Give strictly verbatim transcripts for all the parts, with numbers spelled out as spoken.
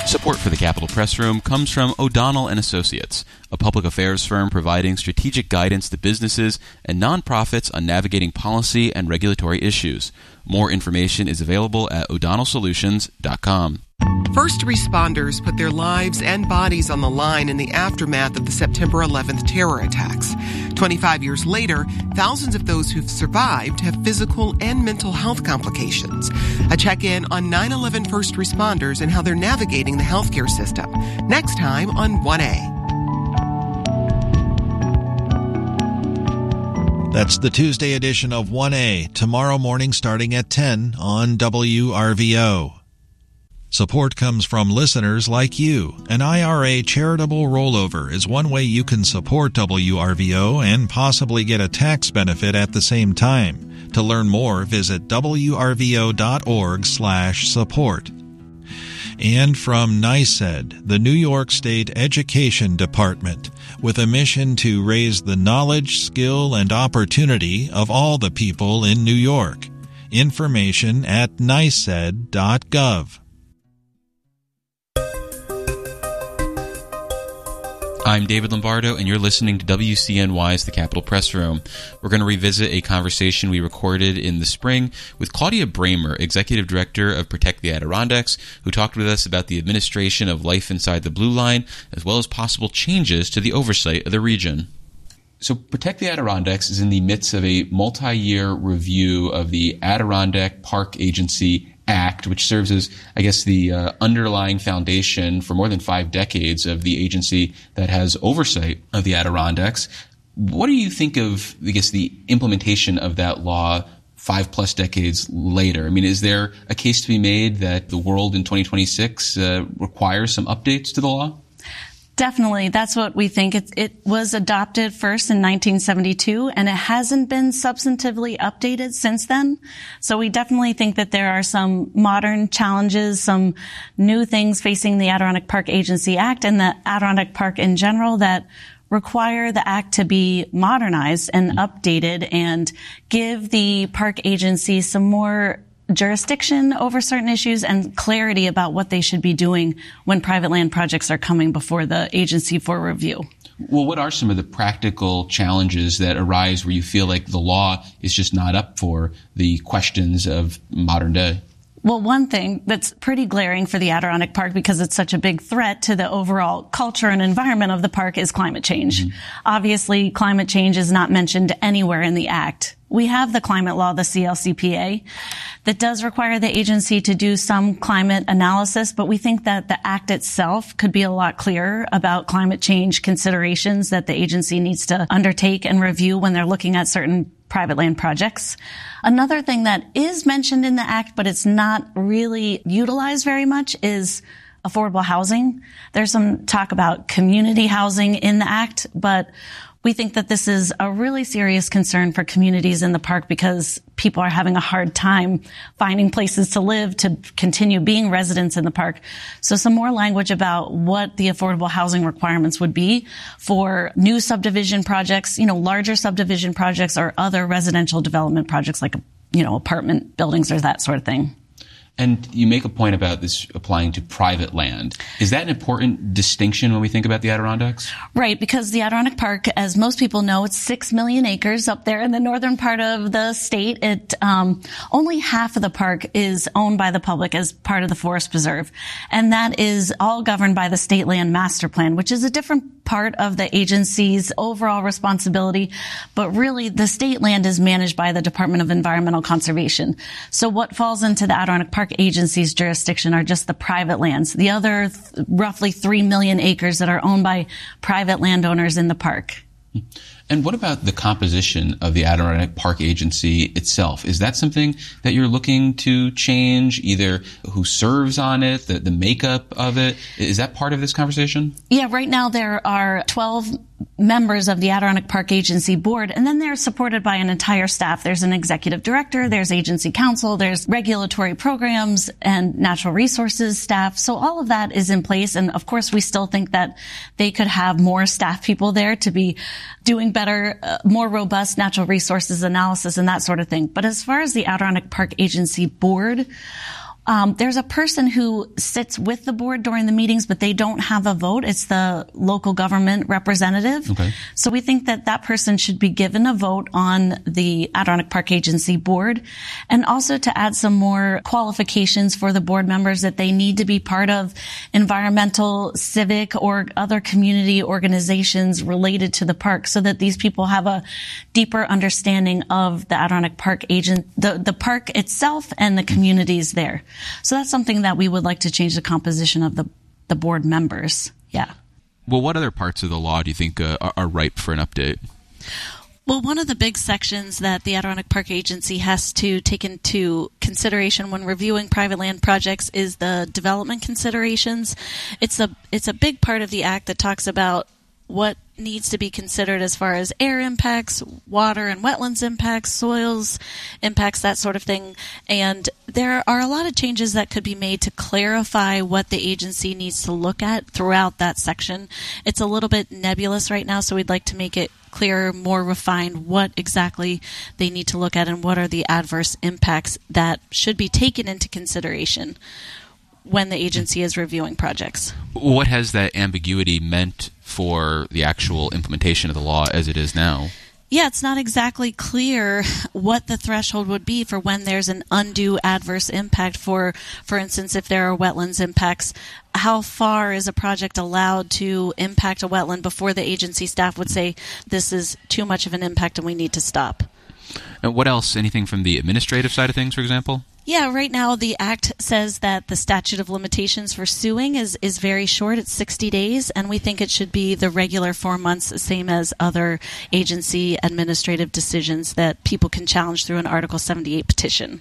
Support for the Capitol Press Room comes from O'Donnell and Associates, a public affairs firm providing strategic guidance to businesses and nonprofits on navigating policy and regulatory issues. More information is available at o'donnell solutions dot com. First responders put their lives and bodies on the line in the aftermath of the September eleventh terror attacks. twenty-five years later, thousands of those who've survived have physical and mental health complications. A check-in on nine eleven first responders and how they're navigating the healthcare system. Next time on one A. That's the Tuesday edition of one A, tomorrow morning starting at ten on W R V O. Support comes from listeners like you. An I R A charitable rollover is one way you can support W R V O and possibly get a tax benefit at the same time. To learn more, visit w r v o dot org slash support. And from NYSED, the New York State Education Department, with a mission to raise the knowledge, skill, and opportunity of all the people in New York. Information at N Y S E D dot gov. I'm David Lombardo, and you're listening to W C N Y's The Capitol Press Room. We're going to revisit a conversation we recorded in the spring with Claudia Bramer, Executive Director of Protect the Adirondacks, who talked with us about the administration of life inside the Blue Line, as well as possible changes to the oversight of the region. So Protect the Adirondacks is in the midst of a multi-year review of the Adirondack Park Agency Act, which serves as, I guess, the uh, underlying foundation for more than five decades of the agency that has oversight of the Adirondacks. What do you think of, I guess, the implementation of that law five plus decades later? I mean, is there a case to be made that the world in twenty twenty-six uh, requires some updates to the law? Definitely. That's what we think. It, it was adopted first in nineteen seventy-two, and it hasn't been substantively updated since then. So we definitely think that there are some modern challenges, some new things facing the Adirondack Park Agency Act and the Adirondack Park in general that require the act to be modernized and updated and give the park agency some more jurisdiction over certain issues and clarity about what they should be doing when private land projects are coming before the agency for review. Well, what are some of the practical challenges that arise where you feel like the law is just not up for the questions of modern day? Well, one thing that's pretty glaring for the Adirondack Park, because it's such a big threat to the overall culture and environment of the park, is climate change. Mm-hmm. Obviously, climate change is not mentioned anywhere in the Act. We have the climate law, the C L C P A, that does require the agency to do some climate analysis, but we think that the Act itself could be a lot clearer about climate change considerations that the agency needs to undertake and review when they're looking at certain private land projects. Another thing that is mentioned in the Act, but it's not really utilized very much, is affordable housing. There's some talk about community housing in the Act, but we think that this is a really serious concern for communities in the park because people are having a hard time finding places to live to continue being residents in the park. So some more language about what the affordable housing requirements would be for new subdivision projects, you know, larger subdivision projects or other residential development projects like, you know, apartment buildings or that sort of thing. And you make a point about this applying to private land. Is that an important distinction when we think about the Adirondacks? Right, because the Adirondack Park, as most people know, it's six million acres up there in the northern part of the state. It um, only half of the park is owned by the public as part of the Forest Preserve, and that is all governed by the State Land Master Plan, which is a different part of the agency's overall responsibility. But really, the state land is managed by the Department of Environmental Conservation. So what falls into the Adirondack Park Agency's jurisdiction are just the private lands, the other th- roughly three million acres that are owned by private landowners in the park. And what about the composition of the Adirondack Park Agency itself? Is that something that you're looking to change, either who serves on it, the, the makeup of it? Is that part of this conversation? Yeah, right now there are twelve members of the Adirondack Park Agency board, and then they're supported by an entire staff. There's an executive director, there's agency counsel, there's regulatory programs and natural resources staff. So all of that is in place. And of course, we still think that they could have more staff people there to be doing better, uh, more robust natural resources analysis and that sort of thing. But as far as the Adirondack Park Agency board, Um, there's a person who sits with the board during the meetings, but they don't have a vote. It's the local government representative. Okay. So we think that that person should be given a vote on the Adirondack Park Agency board, and also to add some more qualifications for the board members that they need to be part of environmental, civic, or other community organizations related to the park, so that these people have a deeper understanding of the Adirondack Park agent, the, the park itself and the communities there. So that's something that we would like to change the composition of the, the board members. Yeah. Well, what other parts of the law do you think uh, are, are ripe for an update? Well, one of the big sections that the Adirondack Park Agency has to take into consideration when reviewing private land projects is the development considerations. It's a it's a big part of the act that talks about what needs to be considered as far as air impacts, water and wetlands impacts, soils impacts, that sort of thing. And there are a lot of changes that could be made to clarify what the agency needs to look at throughout that section. It's a little bit nebulous right now, so we'd like to make it clearer, more refined, what exactly they need to look at and what are the adverse impacts that should be taken into consideration when the agency is reviewing projects. What has that ambiguity meant for the actual implementation of the law as it is now? Yeah, it's not exactly clear what the threshold would be for when there's an undue adverse impact. For, for instance, if there are wetlands impacts, how far is a project allowed to impact a wetland before the agency staff would say this is too much of an impact and we need to stop? And what else? Anything from the administrative side of things, for example? Yeah, right now the Act says that the statute of limitations for suing is, is very short. It's sixty days, and we think it should be the regular four months, the same as other agency administrative decisions that people can challenge through an Article seventy-eight petition.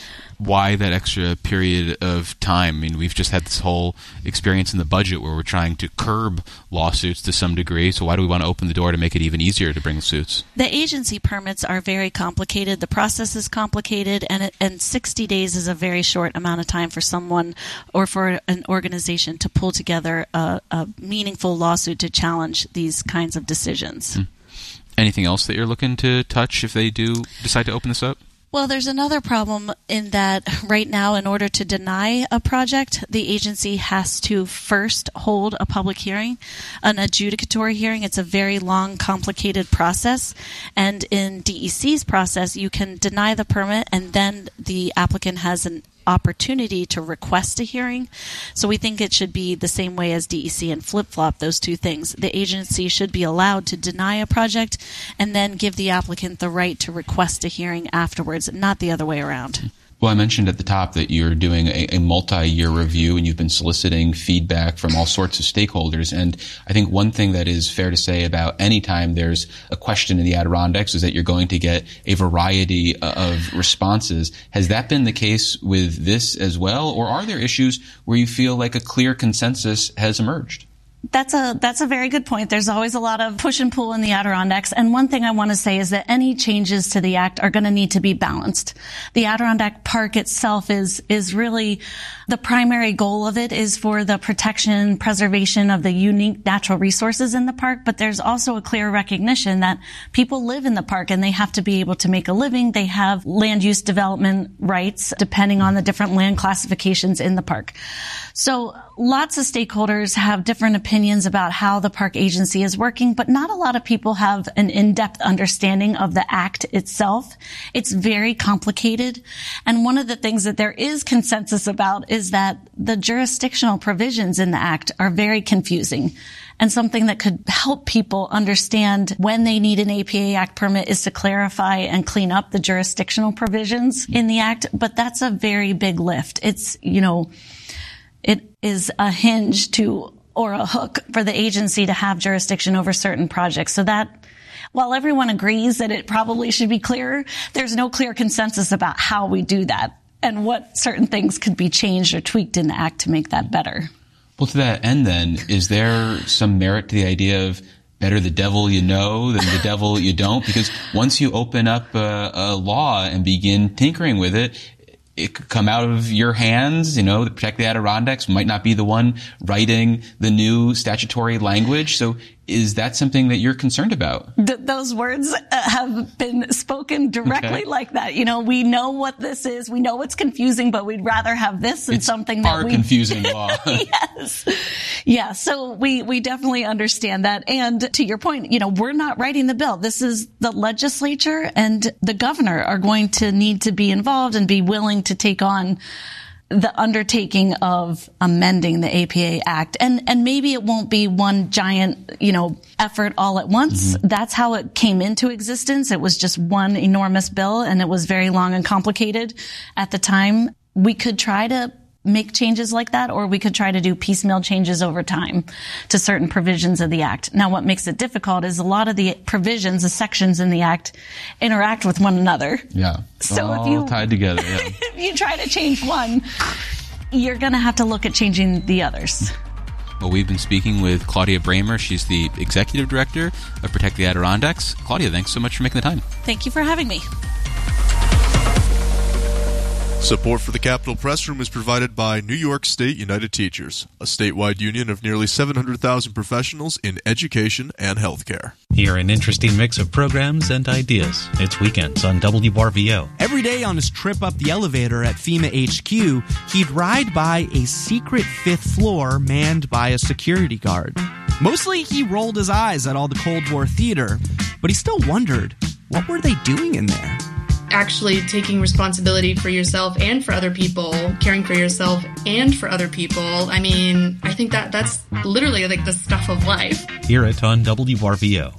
Why that extra period of time? I mean, we've just had this whole experience in the budget where we're trying to curb lawsuits to some degree, so why do we want to open the door to make it even easier to bring suits? The agency permits are very complicated. The process is complicated, and it, and sixty days is a very short amount of time for someone or for an organization to pull together a, a meaningful lawsuit to challenge these kinds of decisions. Hmm. Anything else that you're looking to touch if they do decide to open this up? Well, there's another problem in that right now, in order to deny a project, the agency has to first hold a public hearing, an adjudicatory hearing. It's a very long, complicated process. And in D E C's process, you can deny the permit and then the applicant has an opportunity to request a hearing. So we think it should be the same way as D E C and flip-flop those two things. The agency should be allowed to deny a project and then give the applicant the right to request a hearing afterwards, not the other way around. Well, I mentioned at the top that you're doing a, a multi-year review and you've been soliciting feedback from all sorts of stakeholders. And I think one thing that is fair to say about any time there's a question in the Adirondacks is that you're going to get a variety of responses. Has that been the case with this as well? Or are there issues where you feel like a clear consensus has emerged? That's a that's a very good point. There's always a lot of push and pull in the Adirondacks. And one thing I want to say is that any changes to the Act are going to need to be balanced. The Adirondack Park itself is is really the primary goal of it is for the protection, preservation of the unique natural resources in the park. But there's also a clear recognition that people live in the park and they have to be able to make a living. They have land use development rights depending on the different land classifications in the park. So lots of stakeholders have different opinions about how the park agency is working, but not a lot of people have an in-depth understanding of the Act itself. It's very complicated. And one of the things that there is consensus about is that the jurisdictional provisions in the Act are very confusing. And something that could help people understand when they need an A P A Act permit is to clarify and clean up the jurisdictional provisions in the Act. But that's a very big lift. It's, you know, it is a hinge to or a hook for the agency to have jurisdiction over certain projects. So that, while everyone agrees that it probably should be clearer, there's no clear consensus about how we do that and what certain things could be changed or tweaked in the Act to make that better. Well, to that end then, is there some merit to the idea of better the devil you know than the devil you don't? Because once you open up a, a law and begin tinkering with it, it could come out of your hands, you know, to Protect the Adirondacks might not be the one writing the new statutory language. So Is that something that you're concerned about? Th- those words uh, have been spoken directly okay. like that. You know, we know what this is. We know it's confusing, but we'd rather have this than it's something that our we... confusing law. Yes. Yeah. So we, we definitely understand that. And to your point, you know, we're not writing the bill. This is the legislature and the governor are going to need to be involved and be willing to take on the undertaking of amending the A P A Act. And, and maybe it won't be one giant, you know, effort all at once. Mm-hmm. That's how it came into existence. It was just one enormous bill and it was very long and complicated at the time. We could try to make changes like that, or we could try to do piecemeal changes over time to certain provisions of the Act. Now, what makes it difficult is a lot of the provisions, the sections in the Act interact with one another. Yeah. So all if you tied together, yeah. if you try to change one, you're going to have to look at changing the others. Well, we've been speaking with Claudia Bramer. She's the Executive Director of Protect the Adirondacks. Claudia, thanks so much for making the time. Thank you for having me. Support for the Capitol Press Room is provided by New York State United Teachers, a statewide union of nearly seven hundred thousand professionals in education and healthcare. Hear an interesting mix of programs and ideas. It's Weekends on W R V O. Every day on his trip up the elevator at FEMA H Q, he'd ride by a secret fifth floor manned by a security guard. Mostly he rolled his eyes at all the Cold War theater, but he still wondered, what were they doing in there? Actually taking responsibility for yourself and for other people, caring for yourself and for other people. I mean, I think that that's literally like the stuff of life. Hear it on W R V O.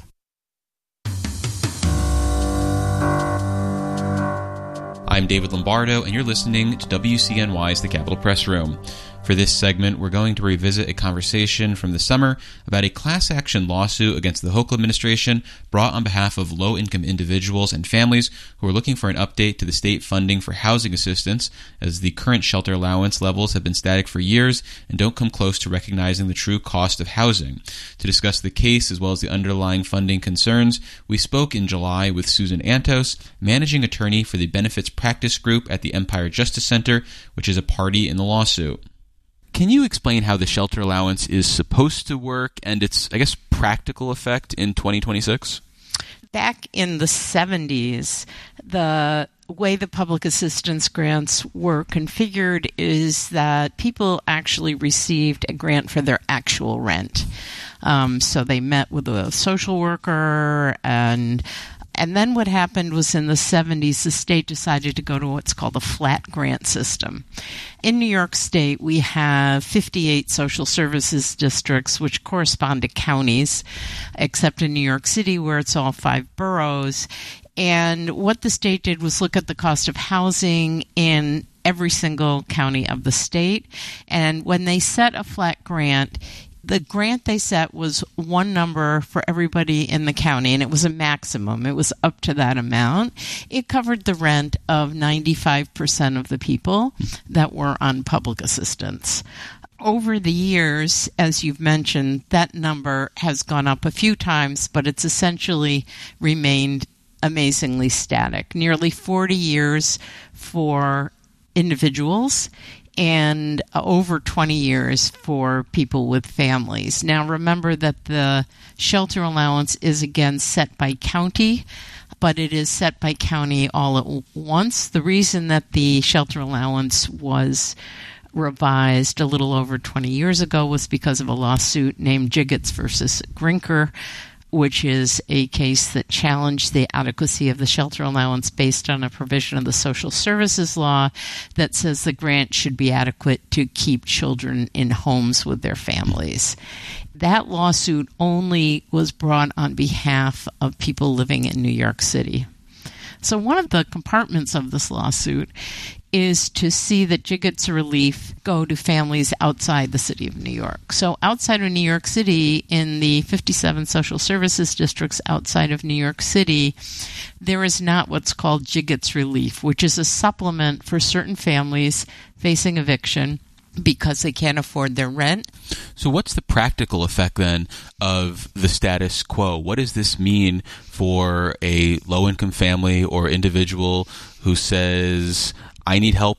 I'm David Lombardo, and you're listening to W C N Y's The Capitol Press Room. For this segment, we're going to revisit a conversation from the summer about a class action lawsuit against the Hochul administration brought on behalf of low-income individuals and families who are looking for an update to the state funding for housing assistance, as the current shelter allowance levels have been static for years and don't come close to recognizing the true cost of housing. To discuss the case as well as the underlying funding concerns, we spoke in July with Susan Antos, managing attorney for the Benefits Practice Group at the Empire Justice Center, which is a party in the lawsuit. Can you explain how the shelter allowance is supposed to work and its, I guess, practical effect in twenty twenty-six? Back in the seventies, the way the public assistance grants were configured is that people actually received a grant for their actual rent. Um, so they met with a social worker, and And then what happened was in the seventies, the state decided to go to what's called a flat grant system. In New York State, we have fifty-eight social services districts, which correspond to counties, except in New York City, where it's all five boroughs. And what the state did was look at the cost of housing in every single county of the state. And when they set a flat grant, the grant they set was one number for everybody in the county, and it was a maximum. It was up to that amount. It covered the rent of ninety-five percent of the people that were on public assistance. Over the years, as you've mentioned, that number has gone up a few times, but it's essentially remained amazingly static. Nearly forty years for individuals, and over twenty years for people with families. Now, remember that the shelter allowance is again set by county, but it is set by county all at once. The reason that the shelter allowance was revised a little over twenty years ago was because of a lawsuit named Jiggets versus Grinker, which is a case that challenged the adequacy of the shelter allowance based on a provision of the social services law that says the grant should be adequate to keep children in homes with their families. That lawsuit only was brought on behalf of people living in New York City. So one of the compartments of this lawsuit is to see that Jiggets relief go to families outside the city of New York. So outside of New York City, in the fifty-seven social services districts outside of New York City, there is not what's called Jiggets relief, which is a supplement for certain families facing eviction because they can't afford their rent. So what's the practical effect then of the status quo? What does this mean for a low-income family or individual who says, I need help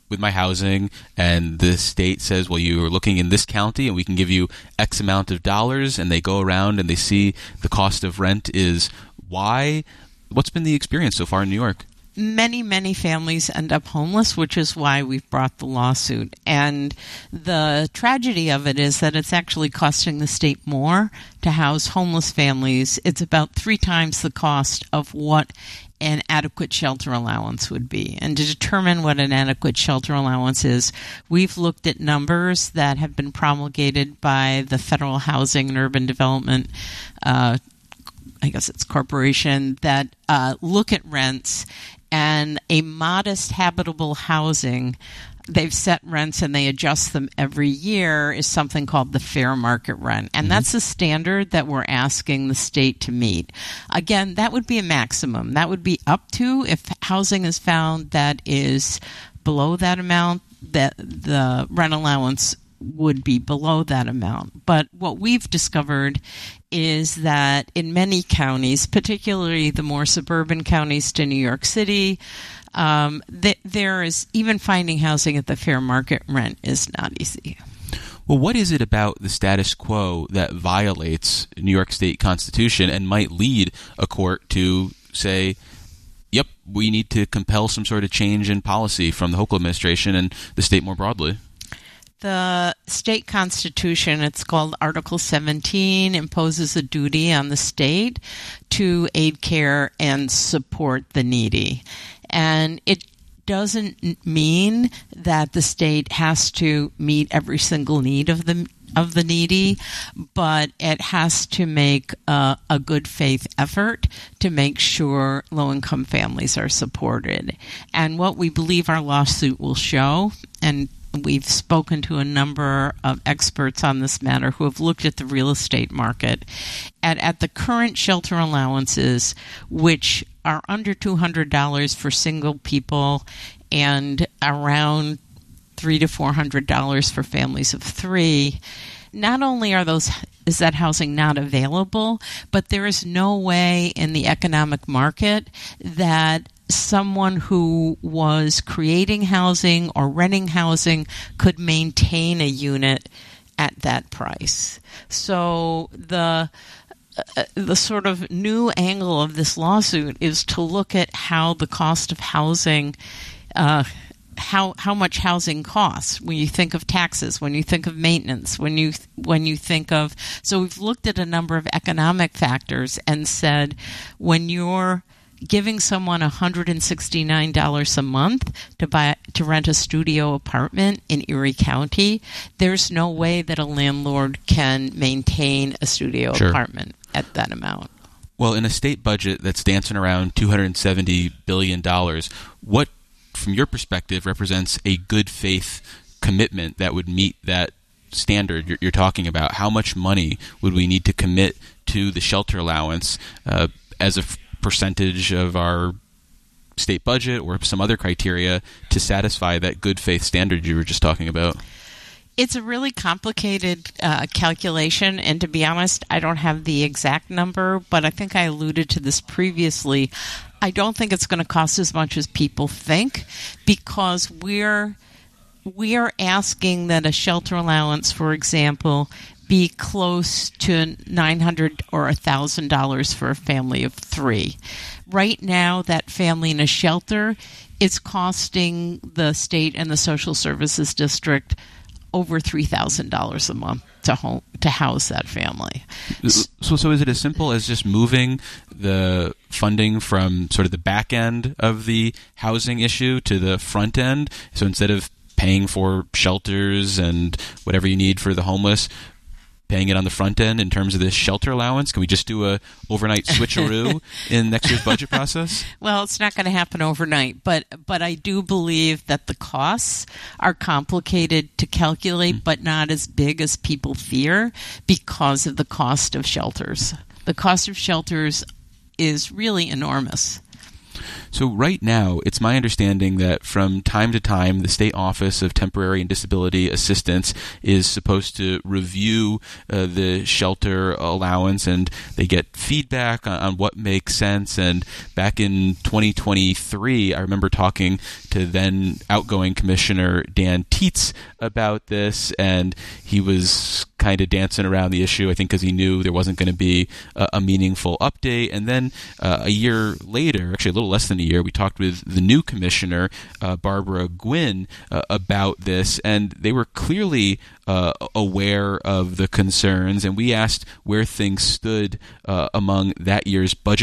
with my housing and the state says, well, you are looking in this county and we can give you X amount of dollars, and they go around and they see the cost of rent is Y. What's been the experience so far in New York? Many, many families end up homeless, which is why we've brought the lawsuit. And the tragedy of it is that it's actually costing the state more to house homeless families. It's about three times the cost of what an adequate shelter allowance would be. And to determine what an adequate shelter allowance is, we've looked at numbers that have been promulgated by the Federal Housing and Urban Development uh I guess it's corporation that uh, look at rents, and a modest habitable housing, they've set rents and they adjust them every year, is something called the fair market rent. And mm-hmm. that's the standard that we're asking the state to meet. Again, that would be a maximum. That would be up to, if housing is found that is below that amount, that the rent allowance would be below that amount. But what we've discovered is that in many counties, particularly the more suburban counties to New York City, um, th- there is, even finding housing at the fair market rent is not easy. Well, what is it about the status quo that violates New York State Constitution and might lead a court to say, yep, we need to compel some sort of change in policy from the Hochul administration and the state more broadly? The state constitution, it's called Article seventeen, imposes a duty on the state to aid, care, and support the needy. And it doesn't mean that the state has to meet every single need of the of the needy, but it has to make uh, a good faith effort to make sure low-income families are supported. And what we believe our lawsuit will show, and we've spoken to a number of experts on this matter who have looked at the real estate market. At, at the current shelter allowances, which are under two hundred dollars for single people and around three hundred to four hundred dollars for families of three, not only are those is that housing not available, but there is no way in the economic market that someone who was creating housing or renting housing could maintain a unit at that price. So the uh, the sort of new angle of this lawsuit is to look at how the cost of housing, uh, how how much housing costs when you think of taxes, when you think of maintenance, when you when you think of. So we've looked at a number of economic factors and said, when you're giving someone one hundred sixty-nine dollars a month to buy to rent a studio apartment in Erie County, there's no way that a landlord can maintain a studio Sure. apartment at that amount. Well, in a state budget that's dancing around two hundred seventy billion dollars, what, from your perspective, represents a good faith commitment that would meet that standard you're, you're talking about? How much money would we need to commit to the shelter allowance uh, as a f- percentage of our state budget or some other criteria to satisfy that good faith standard you were just talking about? It's a really complicated uh, calculation, and to be honest, I don't have the exact number, but I think I alluded to this previously. I don't think it's going to cost as much as people think, because we're we are asking that a shelter allowance, for example, be close to nine hundred dollars or one thousand dollars for a family of three. Right now, that family in a shelter is costing the state and the social services district over three thousand dollars a month to home, to house that family. So, so is it as simple as just moving the funding from sort of the back end of the housing issue to the front end? So instead of paying for shelters and whatever you need for the homeless, paying it on the front end in terms of this shelter allowance? Can we just do a overnight switcheroo in next year's budget process? Well, it's not going to happen overnight, but but I do believe that the costs are complicated to calculate, mm. but not as big as people fear because of the cost of shelters. The cost of shelters is really enormous. So right now, it's my understanding that from time to time, the State Office of Temporary and Disability Assistance is supposed to review uh, the shelter allowance, and they get feedback on, on what makes sense. And back in twenty twenty-three, I remember talking to then outgoing Commissioner Dan Tietz about this, and he was kind of dancing around the issue, I think because he knew there wasn't going to be a, a meaningful update. And then uh, a year later, actually a little less than a year, we talked with the new commissioner, uh, Barbara Gwynn, uh, about this, and they were clearly uh, aware of the concerns, and we asked where things stood uh, among that year's budget